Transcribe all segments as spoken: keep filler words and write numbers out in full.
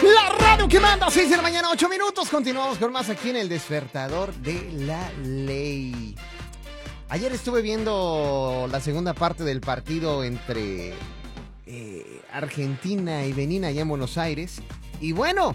La radio que manda, seis de la mañana, ocho minutos. Continuamos con más aquí en el Despertador de la Ley. Ayer estuve viendo la segunda parte del partido entre eh, Argentina y Benín allá en Buenos Aires. Y bueno,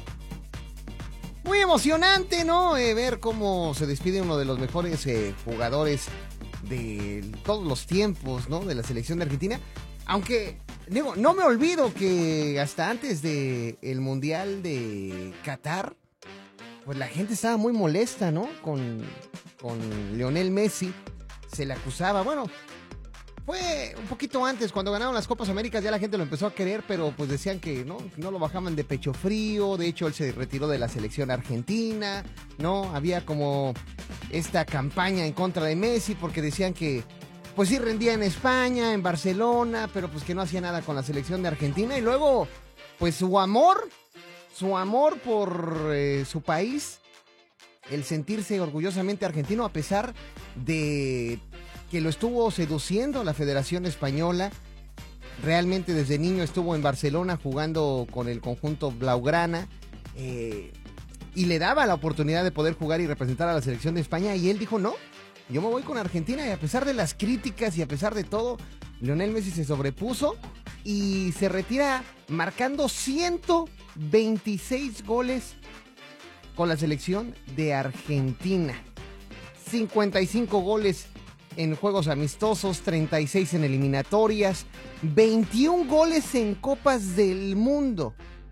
muy emocionante, ¿no? Eh, ver cómo se despide uno de los mejores eh, jugadores de todos los tiempos, ¿no? De la selección de Argentina. Aunque, digo, no me olvido que hasta antes del Mundial de Qatar, pues la gente estaba muy molesta, ¿no? Con, con Lionel Messi. Se le acusaba, bueno, fue un poquito antes, cuando ganaron las Copas Américas ya la gente lo empezó a querer, pero pues decían que no, no lo bajaban de pecho frío. De hecho él se retiró de la selección argentina, ¿no? Había como esta campaña en contra de Messi porque decían que pues sí rendía en España, en Barcelona, pero pues que no hacía nada con la selección de Argentina. Y luego pues su amor, su amor por eh, su país, el sentirse orgullosamente argentino a pesar de que lo estuvo seduciendo la Federación Española. Realmente desde niño estuvo en Barcelona jugando con el conjunto blaugrana eh, y le daba la oportunidad de poder jugar y representar a la selección de España, y él dijo no, yo me voy con Argentina. Y a pesar de las críticas y a pesar de todo, Lionel Messi se sobrepuso y se retira marcando ciento veintiséis goles con la selección de Argentina. cincuenta y cinco goles en juegos amistosos, treinta y seis en eliminatorias, veintiún goles en Copas del Mundo,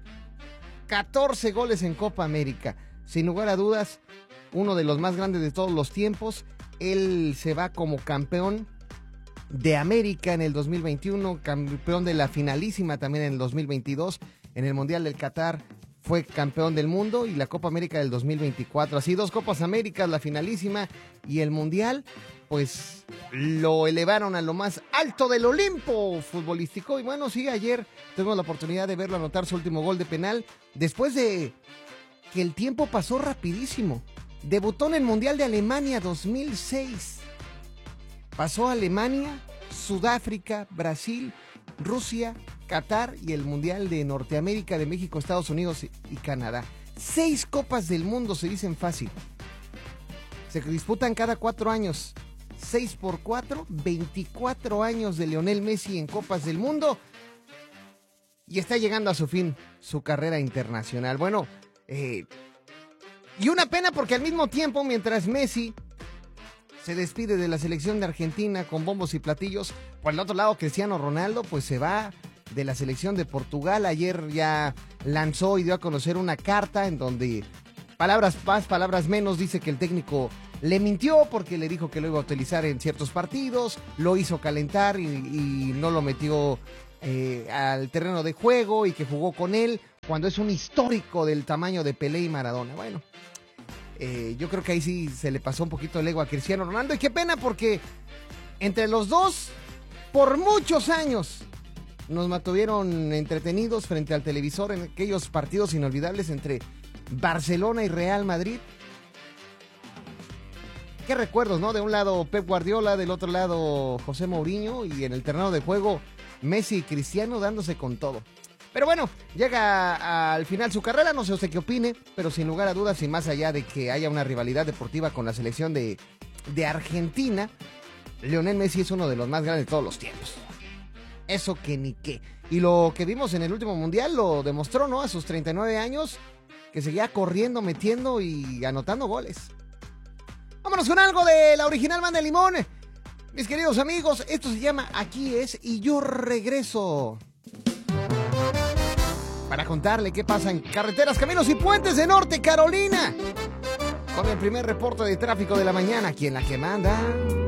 catorce goles en Copa América. Sin lugar a dudas, uno de los más grandes de todos los tiempos. Él se va como campeón de América en el dos mil veintiuno, campeón de la finalísima también en el dos mil veintidós, en el Mundial del Qatar fue campeón del mundo, y la Copa América del dos mil veinticuatro. Así dos Copas Américas, la finalísima y el Mundial, pues lo elevaron a lo más alto del Olimpo futbolístico. Y bueno, sí, ayer tuvimos la oportunidad de verlo anotar su último gol de penal, después de que el tiempo pasó rapidísimo. Debutó en el Mundial de Alemania dos mil seis. Pasó a Alemania, Sudáfrica, Brasil, Rusia, Qatar y el Mundial de Norteamérica, de México, Estados Unidos y Canadá. Seis Copas del Mundo se dicen fácil. Se disputan cada cuatro años. Seis por cuatro, veinticuatro años de Lionel Messi en Copas del Mundo. Y está llegando a su fin su carrera internacional. Bueno, eh, y una pena porque al mismo tiempo, mientras Messi se despide de la selección de Argentina con bombos y platillos, por el otro lado Cristiano Ronaldo pues se va de la selección de Portugal. Ayer ya lanzó y dio a conocer una carta en donde, palabras más, palabras menos, dice que el técnico le mintió porque le dijo que lo iba a utilizar en ciertos partidos, lo hizo calentar y, y no lo metió eh, al terreno de juego, y que jugó con él cuando es un histórico del tamaño de Pelé y Maradona. Bueno, eh, yo creo que ahí sí se le pasó un poquito el ego a Cristiano Ronaldo, y qué pena porque entre los dos, por muchos años, nos mantuvieron entretenidos frente al televisor en aquellos partidos inolvidables entre Barcelona y Real Madrid. Qué recuerdos, ¿no? De un lado Pep Guardiola, del otro lado José Mourinho, y en el terreno de juego Messi y Cristiano dándose con todo. Pero bueno, llega al final su carrera, no sé usted qué opine, pero sin lugar a dudas, y más allá de que haya una rivalidad deportiva con la selección de, de Argentina, Lionel Messi es uno de los más grandes de todos los tiempos. Eso que ni qué. Y lo que vimos en el último mundial lo demostró, ¿no? A sus treinta y nueve años, que seguía corriendo, metiendo y anotando goles. Vámonos con algo de la original Banda de Limón. Mis queridos amigos, esto se llama Aquí Es y Yo Regreso, para contarle qué pasa en carreteras, caminos y puentes de Norte Carolina, con el primer reporte de tráfico de la mañana, aquí en La Que Manda.